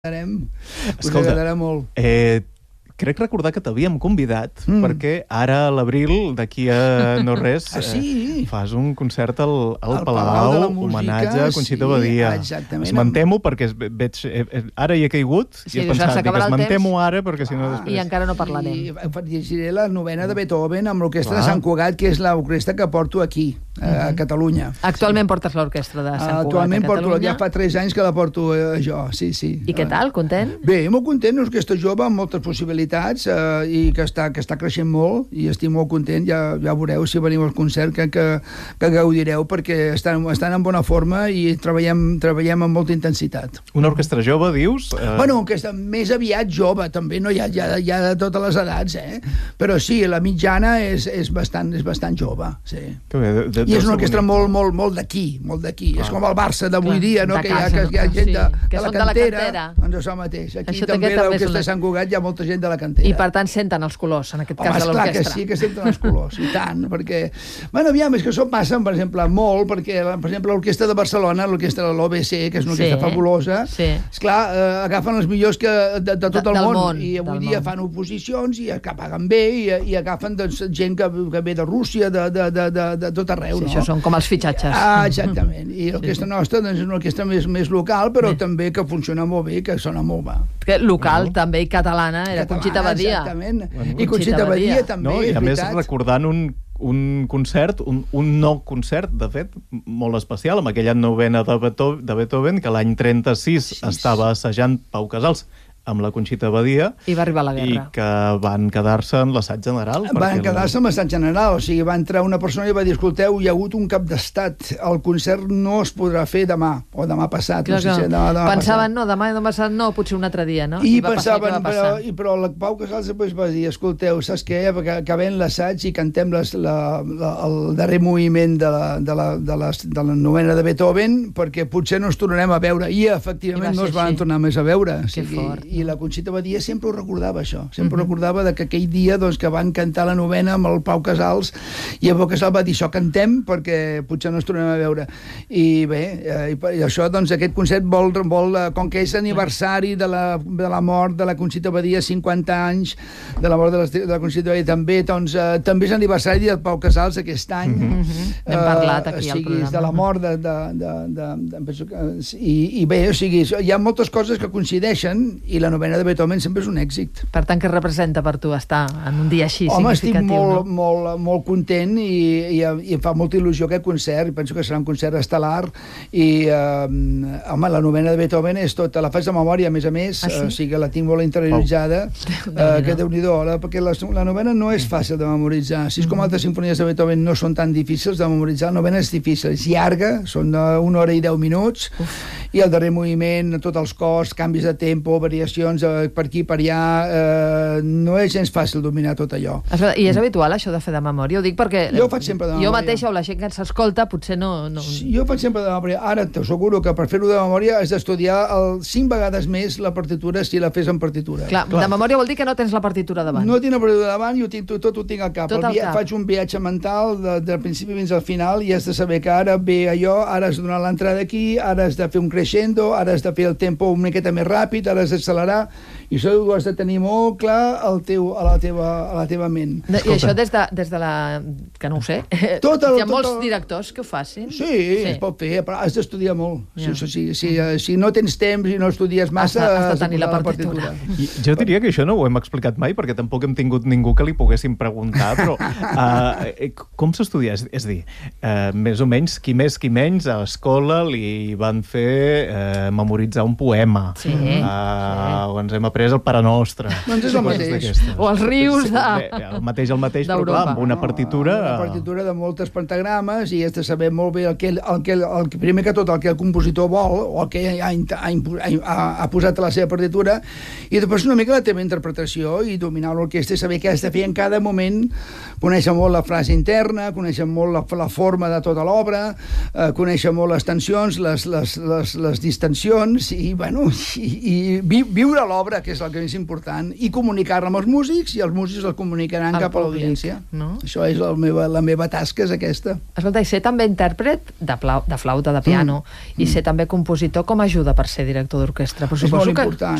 Us agradarà molt. Crec recordar que t'havíem convidat perquè ara a l'abril, d'aquí a no res, fas un concert al Palau, homenatge a Conxita Badia. Esmentem-ho perquè veig... Ara hi he caigut i he pensat que esmentem-ho ara perquè si no després... I encara no parlarem. Llegiré la novena de Beethoven amb l'orquestra de Sant Cugat, que és l'orquestra que porto aquí, a Catalunya. Actualment portes l'orquestra de Sant Cugat a Catalunya? Actualment porto, ja fa 3 anys que la porto jo, sí. I què tal? Content? Bé, molt content, una orquestra jove amb moltes possibilitats i que està creixent molt i estic molt content, ja veureu si veniu al concert que gaudireu perquè estan en bona forma i treballem amb molta intensitat. Una orquestra jove, dius? Bueno, orquestra més aviat jove, també no hi ha de totes les edats, però sí, la mitjana és bastant jove, sí. I és una orquestra molt d'aquí, és com el Barça d'avui dia, no? Que hi ha gent de la cantera, doncs això mateix. Aquí també a l'orquestra de Sant Cugat hi ha molta gent de la cantera. I per tant senten els colors, en aquest cas de l'orquestra. Home, esclar que sí, que senten els colors, i tant, perquè... Bueno, aviam, és que això passa, per exemple, molt, perquè, per exemple, l'orquestra de Barcelona, l'orquestra de l'OBC, que és una orquestra fabulosa, esclar, agafen els millors de tot el món, i avui dia fan oposicions i paguen bé, i agafen gent que ve de Rússia, de tot arreu, no? Sí, això són com els fitxatges. Exactament, i l'orquestra nostra és una orquestra més local, però també que funciona molt bé, que sona molt bé. Local, també, i catalana, era Conxita Badia. Exactament, i Conxita Badia també, és veritat. I a més recordant un concert, un nou concert, de fet, molt especial, amb aquella novena de Beethoven, que l'any 36 estava assajant Pau Casals amb la Conxita Badia. I va arribar la guerra. I que van quedar-se en l'assaig general. Van quedar-se en l'assaig general, o sigui, va entrar una persona i va dir, escolteu, hi ha hagut un cap d'estat, el concert no es podrà fer demà, o demà passat. Pensaven, no, demà passat no, potser un altre dia, no? I pensaven, però el Pau Casals després va dir, escolteu, saps què? Acabem l'assaig i cantem el darrer moviment de la novena de Beethoven, perquè potser no ens tornarem a veure. I efectivament no es van tornar més a veure. Que fort. I la Conxita Badia sempre ho recordava, això. Sempre recordava que aquell dia que van cantar la novena amb el Pau Casals, i el Pau Casals va dir, això cantem perquè potser no ens tornem a veure. I bé, i això, doncs, aquest concert vol, com que és aniversari de la mort de la Conxita Badia, 50 anys de la mort de la Conxita Badia, també és aniversari del Pau Casals aquest any. Hem parlat aquí al programa. De la mort i bé, o sigui, hi ha moltes coses que coincideixen i la novena de Beethoven sempre és un èxit. Per tant, què representa per tu estar en un dia així significatiu? Home, estic molt content i em fa molta il·lusió aquest concert, i penso que serà un concert estel·lar, i home, la novena de Beethoven és tota, la faig de memòria, a més, o sigui, la tinc molt interioritzada, que Déu-n'hi-do, perquè la novena no és fàcil de memoritzar. Si és com altres simfonies de Beethoven no són tan difícils de memoritzar, la novena és difícil, és llarga, són 1 hora i 10 minuts, i el darrer moviment, tots els cors, canvis de tempo, variacions per aquí, per allà, no és gens fàcil dominar tot allò. I és habitual això de fer de memòria? Ho dic perquè jo ho faig sempre de memòria. Jo mateixa o la gent que s'escolta potser no... Jo ho faig sempre de memòria. Ara t'asseguro que per fer-ho de memòria has d'estudiar 5 vegades més la partitura si la fes en partitura. Clar, de memòria vol dir que no tens la partitura davant. No tinc la partitura davant i tot ho tinc al cap. Faig un viatge mental del principi fins al final i has de saber que ara ve allò, ara has de donar l'entrada aquí, ara has de fer un crescendo, ara has de fer el tempo una miqueta més ràpid, ara has d'accelerar, i això ho has de tenir molt clar a la teva ment. I això des de la... que no ho sé. Hi ha molts directors que ho facin. Sí, es pot fer, però has d'estudiar molt. Si no tens temps i no estudies massa, has de tenir la partitura. Jo diria que això no ho hem explicat mai, perquè tampoc hem tingut ningú que li poguéssim preguntar, però com s'estudia? És a dir, més o menys, qui més, qui menys, a l'escola li van fer memoritzar un poema. O ens hem après el Pare Nostre. Doncs és el mateix. O els rius el mateix, però clar, amb una partitura... Una partitura de moltes pentagrames, i has de saber molt bé primer que tot el que el compositor vol, o el que ha posat a la seva partitura, i després una mica la teva interpretació, i dominar l'orquestra, saber què has de fer en cada moment, conèixer molt la frase interna, conèixer molt la forma de tota l'obra, conèixer molt les tensions, les les distensions i viure l'obra, que és el que és important, i comunicar-la amb els músics, i els músics el comunicaran cap a l'audiència. No? Això és la meva tasca, és aquesta. Escolta, i ser també intèrpret de flauta, de piano, i ser també compositor, com ajuda per ser director d'orquestra? És molt important.